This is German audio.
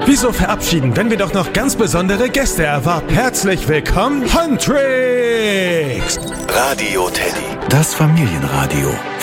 Wieso verabschieden, wenn wir doch noch ganz besondere Gäste erwarten? Herzlich willkommen, Huntrix! Radio Teddy, das Familienradio